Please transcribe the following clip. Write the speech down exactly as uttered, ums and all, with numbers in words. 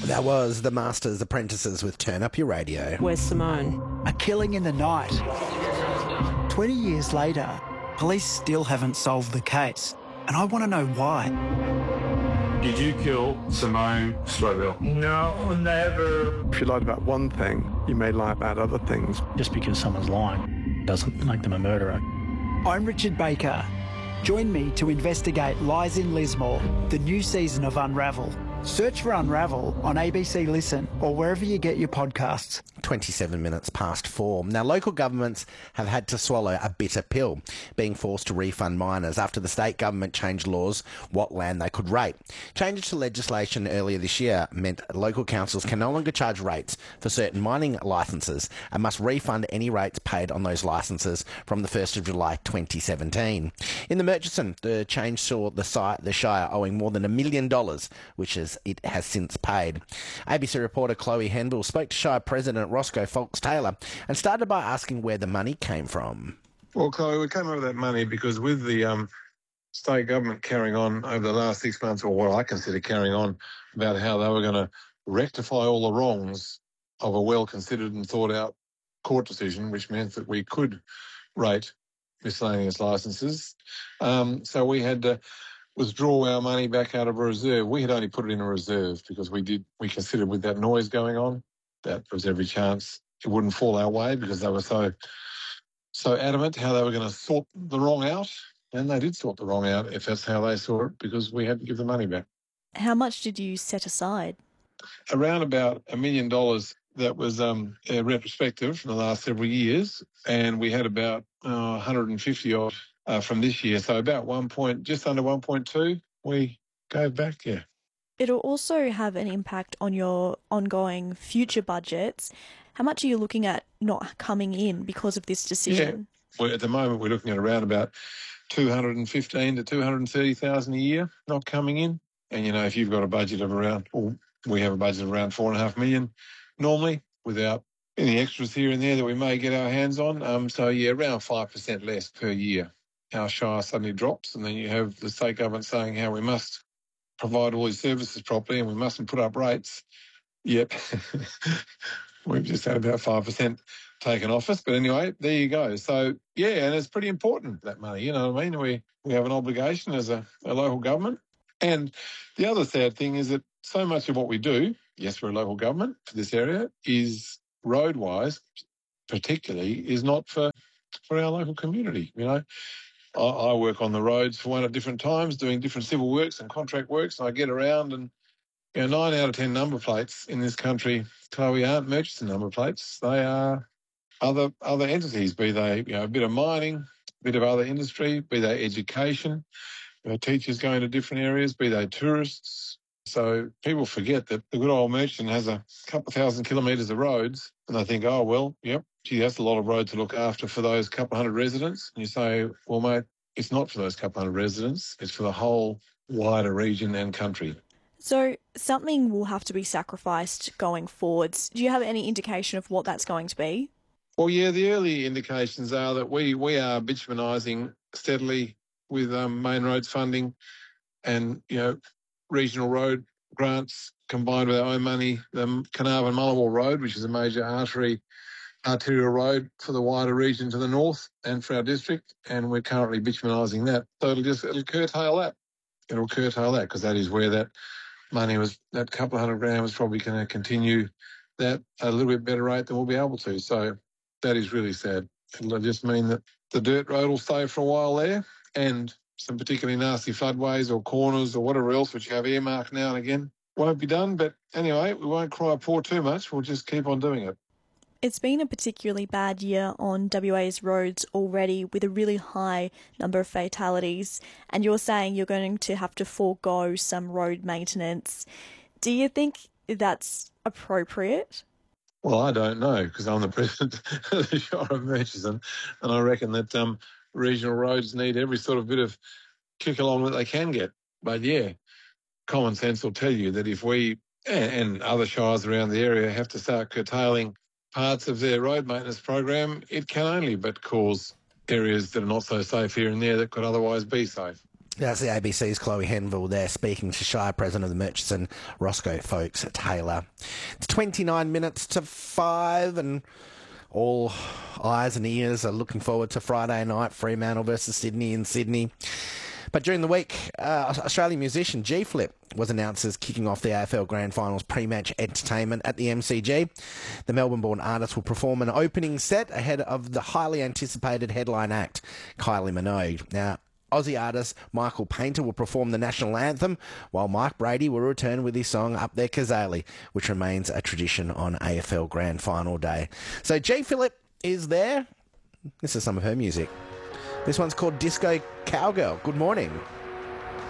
That was The Master's Apprentices with Turn Up Your Radio. Where's Simone? A killing in the night. twenty years later, police still haven't solved the case, and I want to know why. Did you kill Simone Strobel? No, never. If you lied about one thing, you may lie about other things. Just because someone's lying doesn't make them a murderer. I'm Richard Baker. Join me to investigate Lies in Lismore, the new season of Unravel. Search for Unravel on A B C Listen or wherever you get your podcasts. twenty-seven minutes past four. Now, local governments have had to swallow a bitter pill, being forced to refund miners after the state government changed laws what land they could rate. Changes to legislation earlier this year meant local councils can no longer charge rates for certain mining licences and must refund any rates paid on those licences from the first of July twenty seventeen. In the Murchison, the change saw the, site, the Shire owing more than a million dollars, which is it has since paid. A B C reporter Chloe Henville spoke to Shire President Roscoe Foulkes-Taylor and started by asking where the money came from. Well, Chloe, we came over that money because with the um, state government carrying on over the last six months, or what I consider carrying on, about how they were going to rectify all the wrongs of a well-considered and thought-out court decision, which meant that we could rate miscellaneous licences. Um, so we had to withdraw our money back out of a reserve. We had only put it in a reserve because we did we considered with that noise going on that there was every chance it wouldn't fall our way because they were so so adamant how they were going to sort the wrong out, and they did sort the wrong out if that's how they saw it, because we had to give the money back. How much did you set aside? Around about a million dollars. That was um, a retrospective from the last several years, and we had about uh, one hundred fifty odd uh, from this year. So about one point, just under one point two, we gave back. Yeah. It'll also have an impact on your ongoing future budgets. How much are you looking at not coming in because of this decision? Yeah. Well, at the moment, we're looking at around about two hundred fifteen to two hundred thirty thousand a year not coming in. And you know, if you've got a budget of around, well, we have a budget of around four and a half million. Normally, without any extras here and there that we may get our hands on. Um, so, yeah, around five percent less per year. Our Shire suddenly drops, and then you have the state government saying how we must provide all these services properly and we mustn't put up rates. Yep. We've just had about five percent taken off us. But anyway, there you go. So, yeah, and it's pretty important, that money. You know what I mean? We, we have an obligation as a, a local government. And the other sad thing is that so much of what we do, yes, we're a local government for this area, is road-wise, particularly, is not for, for our local community. You know, I, I work on the roads for one at different times, doing different civil works and contract works, and I get around and, you know, nine out of ten number plates in this country, Chloe, aren't Murchison number plates. They are other other entities, be they, you know, a bit of mining, a bit of other industry, be they education, you know, teachers going to different areas, be they tourists. So people forget that the good old Murchison has a couple of thousand kilometres of roads, and they think, oh, well, yep, gee, that's a lot of road to look after for those couple of hundred residents. And you say, well, mate, it's not for those couple of hundred residents. It's for the whole wider region and country. So something will have to be sacrificed going forwards. Do you have any indication of what that's going to be? Well, yeah, the early indications are that we, we are bitumenising steadily with um, main roads funding and, you know, regional road grants combined with our own money. The Carnarvon Mullawall Road, which is a major artery, arterial road for the wider region to the north and for our district, and we're currently bitumenising that. So it'll just it'll curtail that. It'll curtail that because that is where that money was, that couple of hundred grand was probably going to continue that at a little bit better rate than we'll be able to. So that is really sad. It'll just mean that the dirt road will stay for a while there, and some particularly nasty floodways or corners or whatever else, which you have earmarked now and again, won't be done. But anyway, we won't cry poor too much. We'll just keep on doing it. It's been a particularly bad year on W A's roads already, with a really high number of fatalities, and you're saying you're going to have to forego some road maintenance. Do you think that's appropriate? Well, I don't know, because I'm the president of the Shire of Murchison, and I reckon that um, regional roads need every sort of bit of kick along that they can get. But yeah, common sense will tell you that if we and, and other shires around the area have to start curtailing parts of their road maintenance program, it can only but cause areas that are not so safe here and there that could otherwise be safe. That's the A B C's Chloe Henville there speaking to Shire President of the Murchison, Roscoe Folks Taylor. It's twenty-nine minutes to five and all eyes and ears are looking forward to Friday night, Fremantle versus Sydney in Sydney. But during the week, uh, Australian musician G-Flip was announced as kicking off the A F L Grand Finals pre-match entertainment at the M C G. The Melbourne-born artist will perform an opening set ahead of the highly anticipated headline act, Kylie Minogue. Now, Aussie artist Michael Painter will perform the national anthem, while Mike Brady will return with his song Up There Kazali, which remains a tradition on A F L Grand Final Day. So G-Philip is there. This is some of her music. This one's called Disco Cowgirl. Good morning.